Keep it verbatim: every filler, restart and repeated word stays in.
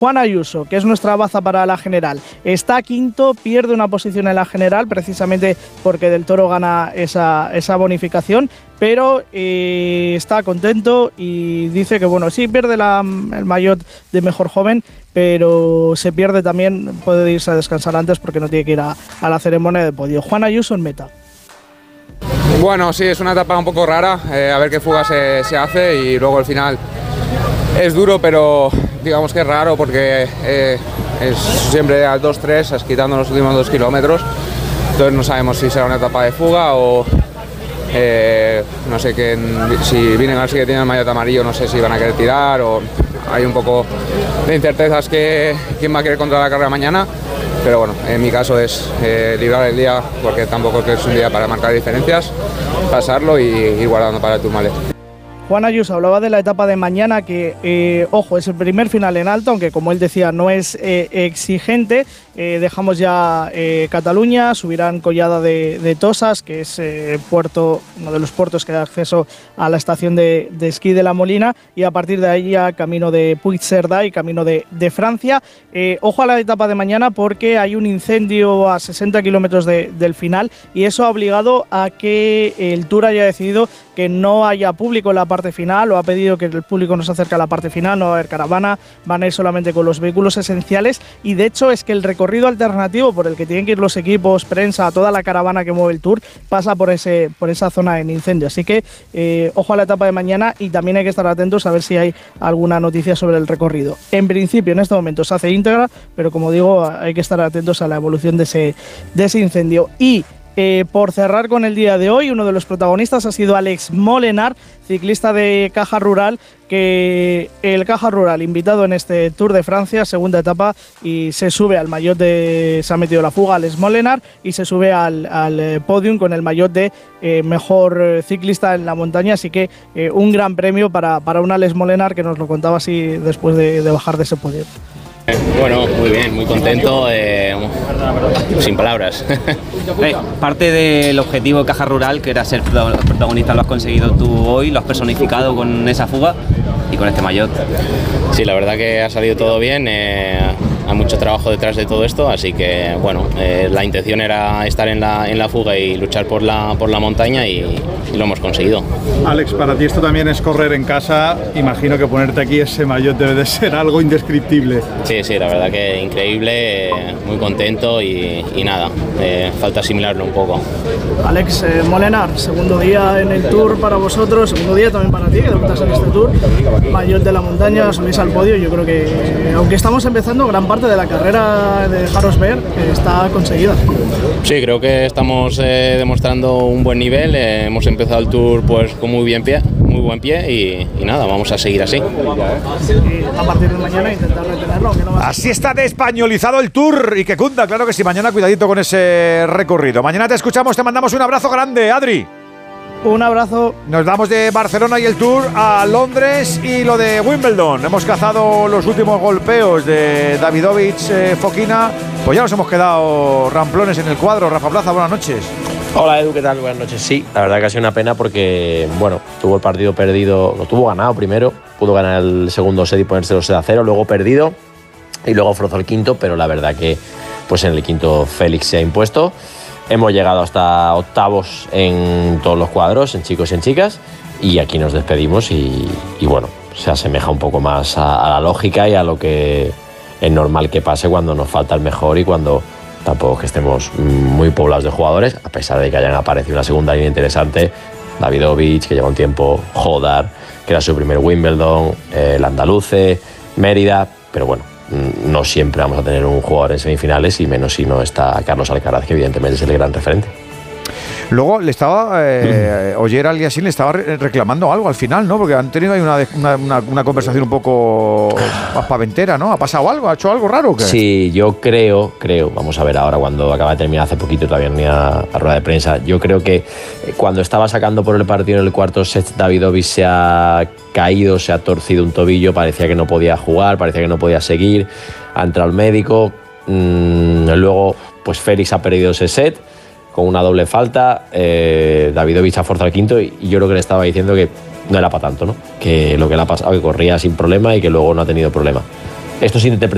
Juan Ayuso, que es nuestra baza para la general, está quinto, pierde una posición en la general, precisamente porque Del Toro gana esa, esa bonificación, pero eh, está contento y dice que, bueno, sí pierde la, el maillot de mejor joven, pero se pierde también, puede irse a descansar antes porque no tiene que ir a, a la ceremonia de podio. Juan Ayuso en meta. Bueno, sí, es una etapa un poco rara, eh, a ver qué fuga se, se hace y luego al final es duro, pero digamos que es raro porque eh, es siempre al dos tres, quitando los últimos dos kilómetros, entonces no sabemos si será una etapa de fuga o eh, no sé qué, si vienen así que tienen el maillot amarillo, no sé si van a querer tirar o hay un poco de incertezas que quién va a querer controlar la carrera mañana. Pero bueno, en mi caso es eh, librar el día, porque tampoco es un día para marcar diferencias, pasarlo y ir guardando para el Tourmalet. Juan Ayuso hablaba de la etapa de mañana que, eh, ojo, es el primer final en alto, aunque como él decía no es eh, exigente. Eh, dejamos ya eh, Cataluña, subirán Collada de, de Tosas, que es eh, puerto, uno de los puertos que da acceso a la estación de, de esquí de La Molina, y a partir de ahí ya camino de Puigcerdá y camino de, de Francia. Eh, ojo a la etapa de mañana porque hay un incendio a sesenta kilómetros de, del final y eso ha obligado a que el Tour haya decidido que no haya público en la parte final, o ha pedido que el público no se acerque a la parte final, no va a haber caravana, van a ir solamente con los vehículos esenciales, y de hecho es que el recorrido alternativo por el que tienen que ir los equipos, prensa, toda la caravana que mueve el Tour, pasa por ese por esa zona en incendio, así que eh, ojo a la etapa de mañana y también hay que estar atentos a ver si hay alguna noticia sobre el recorrido. En principio en este momento se hace íntegra, pero como digo, hay que estar atentos a la evolución de ese, de ese incendio. Y Eh, por cerrar con el día de hoy, uno de los protagonistas ha sido Alex Molenaar, ciclista de Caja Rural, que el Caja Rural invitado en este Tour de Francia, segunda etapa, y se sube al maillot de, se ha metido la fuga Alex Molenaar y se sube al, al podium con el maillot de eh, mejor ciclista en la montaña, así que eh, un gran premio para, para un Alex Molenaar que nos lo contaba así después de, de bajar de ese podio. Bueno, muy bien, muy contento, eh, sin palabras. Eh, parte del objetivo de Caja Rural, que era ser protagonista, lo has conseguido tú hoy, lo has personificado con esa fuga y con este maillot. Sí, la verdad que ha salido todo bien, eh, hay mucho trabajo detrás de todo esto, así que bueno, eh, la intención era estar en la, en la fuga y luchar por la, por la montaña y, y lo hemos conseguido. Alex, para ti esto también es correr en casa, imagino que ponerte aquí ese maillot debe de ser algo indescriptible. Sí, sí, la verdad que increíble, eh, muy contento y, y nada, eh, falta asimilarlo un poco. Alex eh, Molenaar, segundo día en el Tour para vosotros, segundo día también para ti, que debutas en este Tour, maillot de la montaña, subís al podio. Yo creo que, eh, aunque estamos empezando, gran parte de la carrera de Harrosberg eh, está conseguida. Sí, creo que estamos eh, demostrando un buen nivel, eh, hemos empezado el Tour pues con muy bien pie, muy buen pie y, y nada, vamos a seguir así. Y a partir de mañana intentar retenerlo, aunque no va a... Así está despañolizado el Tour y que cunda, claro que sí, mañana cuidadito con ese recorrido. Mañana te escuchamos, te mandamos un abrazo grande, Adri. Un abrazo. Nos damos de Barcelona y el Tour a Londres y lo de Wimbledon. Hemos cazado los últimos golpeos de Davidovich, eh, Fokina. Pues ya nos hemos quedado ramplones en el cuadro. Rafa Plaza, buenas noches. Hola Edu, ¿qué tal? Buenas noches. Sí, la verdad que ha sido una pena porque, bueno, tuvo el partido perdido, lo tuvo ganado primero, pudo ganar el segundo set y ponerse los seis a cero, luego perdido y luego forzó el quinto, pero la verdad que pues en el quinto Félix se ha impuesto. Hemos llegado hasta octavos en todos los cuadros, en chicos y en chicas, y aquí nos despedimos y, y bueno, se asemeja un poco más a, a la lógica y a lo que es normal que pase cuando nos falta el mejor y cuando tampoco que estemos muy poblados de jugadores, a pesar de que hayan aparecido una segunda línea interesante, Davidovich, que lleva un tiempo, Jodar, que era su primer Wimbledon, eh, el Andaluce, Mérida, pero bueno, no siempre vamos a tener un jugador en semifinales y menos si no está Carlos Alcaraz, que evidentemente es el gran referente. Luego le estaba, eh, mm. Oyer Aliassime le estaba re reclamando algo al final, ¿no? Porque han tenido ahí una, una, una, una conversación un poco más paventera, ¿no? ¿Ha pasado algo? ¿Ha hecho algo raro o qué? Sí, yo creo, creo, vamos a ver ahora cuando acaba de terminar hace poquito, todavía no a, a rueda de prensa, yo creo que cuando estaba sacando por el partido en el cuarto set, Davidovich se ha caído, se ha torcido un tobillo, parecía que no podía jugar, parecía que no podía seguir, ha entrado el médico, mmm, luego pues Félix ha perdido ese set, con una doble falta, eh, Davidovich ha forzado el quinto y, y yo creo que le estaba diciendo que no era para tanto, ¿no? Que lo que le ha pasado, que corría sin problema y que luego no ha tenido problema. Esto es interpretación